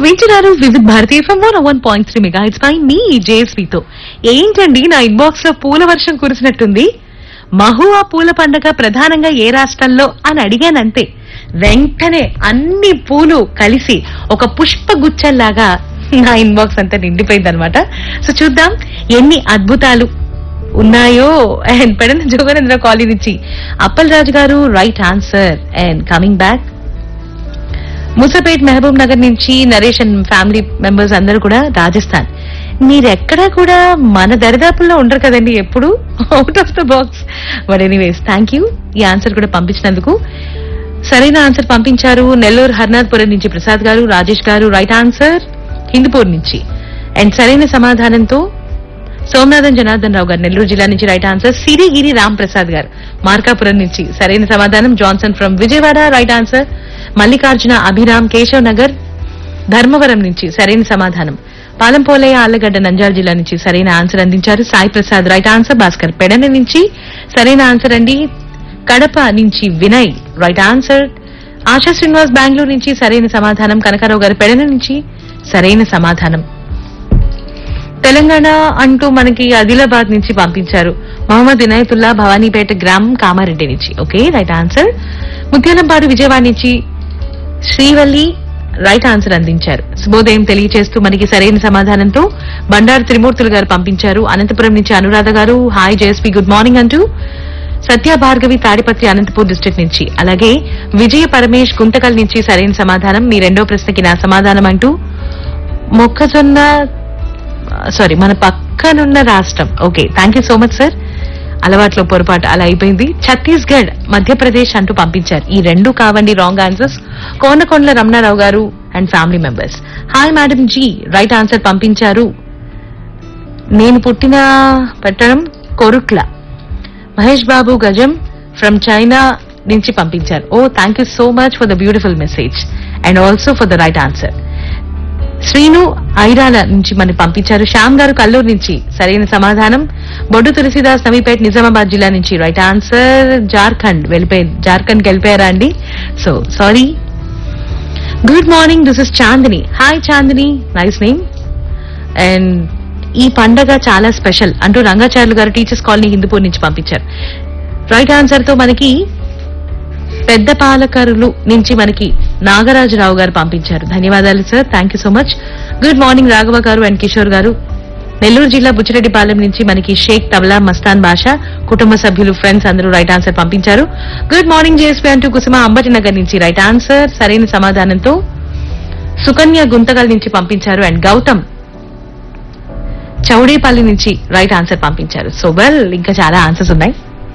వింటున్నారు వివిధ భారతీయ FM 101.3 megahertz పై మీ జేఎస్పీతో. ఏంటండి నా ఇన్బాక్స్ లో పూల వర్షం కురిసినట్టుంది. మహువా పూల పండుగ ప్రధానంగా ఏ రాష్ట్రంలో అని అడిగానంతే వెంటనే అన్ని పూలు కలిసి ఒక పుష్ప గుచ్చల్లాగా నా ఇన్బాక్స్ అంతా నిండిపోయిందనమాట. సో చూద్దాం ఎన్ని అద్భుతాలు ఉన్నాయో. అండ్ పెడన జోగనేంద్ర కాలనీ నుంచి అప్పల్ రాజు గారు right answer. And coming back Moosapet Mahabub Nagar నుంచి నరేష్ అండ్ ఫ్యామిలీ మెంబర్స్ అందరూ కూడా రాజస్థాన్. మీరెక్కడా కూడా మన దరిదాపుల్లో ఉండరు కదండి, ఎప్పుడు out of the box. But anyways thank you ఈ ఆన్సర్ కూడా పంపించినందుకు. సరైన ఆన్సర్ పంపించారు నెల్లూరు హర్నాథ్పురం నుంచి ప్రసాద్ గారు, రాజేష్ గారు రైట్ ఆన్సర్ హిందూపూర్ నుంచి. అండ్ సరైన సమాధానంతో సోమనాథన్ జనార్దన్ రావు గారు నెల్లూరు జిల్లా నుంచి రైట్ ఆన్సర్. సిరిగిరి రామ్ ప్రసాద్ గారు మార్కాపురం నుంచి సరైన సమాధానం. Johnson from Vijayawada right answer. Mallikarjuna Abhiram Keshav Nagar Dharmavaram నుంచి సరైన సమాధానం. పాలంపోలయ్య ఆళ్లగడ్డ నంద్యాల జిల్లా నుంచి సరైన ఆన్సర్ అందించారు సాయి ప్రసాద్ రైట్ ఆన్సర్. భాస్కర్ పెడన నుంచి సరైన ఆన్సర్ అండి. కడప నుంచి వినయ్ రైట్ ఆన్సర్. ఆశా శ్రీనివాస్ బెంగళూరు నుంచి సరైన సమాధానం. కనకారావు గారు పెడన నుంచి సరైన సమాధానం. తెలంగాణ అంటూ మనకి ఆదిలాబాద్ నుంచి పంపించారు మహమ్మద్ ఇనాయతుల్లా భవానీపేట గ్రామం కామారెడ్డి నుంచి. Okay right answer. Mutyalampadu Vijayawada నుంచి శ్రీవల్లి రైట్ ఆన్సర్ అందించారు. శుభోదయం తెలియజేస్తూ మనకి సరైన సమాధానంతో బండారు త్రిమూర్తులు గారు పంపించారు. అనంతపురం నుంచి అనురాధ గారు హాయ్ జేఎస్పీ గుడ్ మార్నింగ్ అంటూ. సత్య భార్గవి తాడిపత్రి అనంతపూర్ డిస్ట్రిక్ట్ నుంచి. అలాగే విజయ పరమేష్ గుంతకల్ నుంచి సరైన సమాధానం. మీ రెండో ప్రశ్నకి నా సమాధానం అంటూ మొక్కజొన్న మన పక్కనున్న రాష్ట్రం. Okay thank you so much sir. అలవాట్లో పొరపాటు అలా అయిపోయింది. ఛత్తీస్గఢ్ మధ్యప్రదేశ్ అంటూ పంపించారు. ఈ రెండు కావండి రాంగ్ ఆన్సర్స్. కోనకొండల రమణారావు గారు and family members hi madam G right answer పంపించారు. నేను పుట్టిన పట్టణం కొరుట్ల. మహేష్ బాబు గజం ఫ్రమ్ చైనా నుంచి పంపించారు. ఓ thank you so much for the beautiful message and also for the right answer. Srinu Irala నుంచి మనకి పంపించారు. శ్యామ్ గారు కల్లూరు నుంచి సరైన సమాధానం. బొడ్డు తులసిదాస్ నవీపేట్ నిజామాబాద్ జిల్లా నుంచి రైట్ ఆన్సర్. జార్ఖండ్ వెళ్ళిపోయారా అండి? So sorry. Good morning this is Chandini. Hi Chandini nice name. And ఈ పండగ చాలా స్పెషల్ అంటూ రంగాచార్యులు గారు టీచర్స్ కాలనీ హిందూపూర్ నుంచి పంపించారు. రైట్ ఆన్సర్ తో మనకి పెద్ద పాలకరులు నుంచి మనకి నాగరాజరావు గారు పంపించారు. ధన్యవాదాలు sir thank you so much. Good morning Raghava గారు అండ్ కిషోర్ గారు నెల్లూరు జిల్లా బుచ్చిరెడ్డిపాలెం నుంచి మనకి షేక్ తబలా మస్తాన్ బాషా కుటుంబ సభ్యులు ఫ్రెండ్స్ అందరూ రైట్ ఆన్సర్ పంపించారు. గుడ్ మార్నింగ్ జేఎస్పీ అంటూ కుసుమ అంబటి నగర్ నుంచి రైట్ ఆన్సర్. సరైన సమాధానంతో సుకన్య గుంతకల్ నుంచి పంపించారు. అండ్ గౌతమ్ చౌడేపల్లి నుంచి రైట్ ఆన్సర్ పంపించారు. సో వెల్ ఇంకా చాలా ఆన్సర్స్ ఉన్నాయి.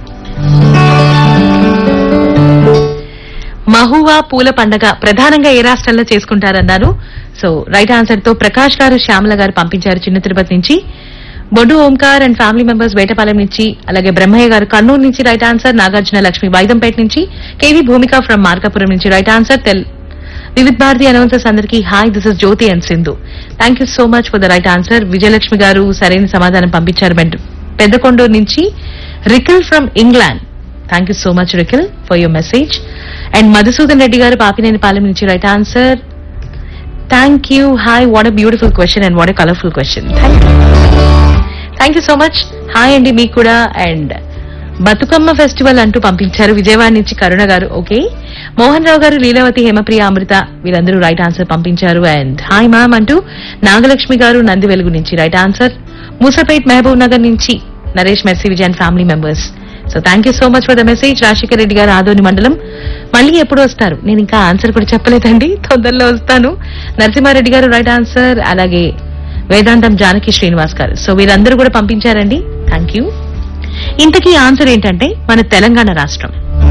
మహువా పూల పండగ ప్రధానంగా ఏ రాష్ట్రాల్లో చేసుకుంటారన్నారు. సో రైట్ ఆన్సర్ తో ప్రకాష్ గారు శ్యామల గారు పంపించారు చిన్న తిరుపతి నుంచి. బొడ్డు Omkar and family members Vetapalem నుంచి. అలాగే బ్రహ్మయ్య గారు కర్నూలు నుంచి రైట్ ఆన్సర్. నాగార్జున లక్ష్మి వైదంపేట నుంచి. కేవీ భూమిక ఫ్రమ్ మార్కాపురం నుంచి రైట్ ఆన్సర్. వివిధ భారతి అనౌన్సర్స్ అందరికీ hi this is Jyothi and Sindhu thank you so much for the right answer. Vijayalakshmi గారు సరైన సమాధానం పంపించారు. పెద్దకొండూరు నుంచి రికిల్ from England thank you so much రికిల్ for your message. And Madhusudan Reddy గారు పాపినేనిపాలెం నుంచి right answer. Thank you hi what a beautiful question and what a colourful question. Thank you so much. Hi అండి మీకు కూడా. అండ్ బతుకమ్మ ఫెస్టివల్ అంటూ పంపించారు విజయవాడ నుంచి కరుణ గారు. Okay Mohan Rao గారు లీలావతి హేమప్రియ అమృత వీరందరూ రైట్ ఆన్సర్ పంపించారు. అండ్ హాయ్ మ్యామ్ అంటూ నాగలక్ష్మి గారు నంది వెలుగు నుంచి రైట్ ఆన్సర్. మూసాపేట్ మహబూబ్ నగర్ నుంచి Naresh mercy Vijay and family members. So thank you so much for the message. Rajasekhar Reddy గారు ఆదోని మండలం. మళ్ళీ ఎప్పుడు వస్తారు? నేను ఇంకా ఆన్సర్ కూడా చెప్పలేదండి, తొందరలో వస్తాను. నరసింహారెడ్డి గారు రైట్ ఆన్సర్. అలాగే వేదాంతం జానకి శ్రీనివాస్ గారు. సో వీరందరూ కూడా పంపించారండి థ్యాంక్ యూ. ఇంతకీ ఆన్సర్ ఏంటంటే మన తెలంగాణ రాష్ట్రం.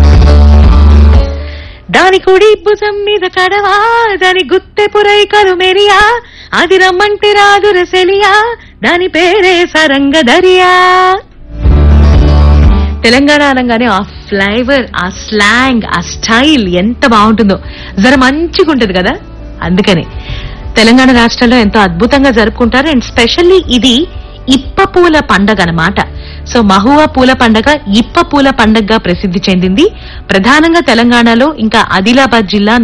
దాని కుడి భుజం మీద కడవా దాని గుత్తె పురై కరుమెరియా అది రమ్మంటే రాదు రసెలియా దాని పేరే సరంగ దరియా. తెలంగాణ అనగానే ఆ ఫ్లేవర్ ఆ స్లాంగ్ ఆ స్టైల్ ఎంత బాగుంటుందో, జర మంచిగా ఉంటది కదా. అందుకని తెలంగాణ రాష్ట్రంలో ఎంతో అద్భుతంగా జరుపుకుంటారు. అండ్ స్పెషల్లీ ఇది ఇప్ప పూల పండగ అన్నమాట. సో మహువా పూల పండగ ఇప్ప పూల పండగగా ప్రసిద్ధి చెందింది. ప్రధానంగా తెలంగాణలో ఇంకా ఆదిలాబాద్ జిల్లా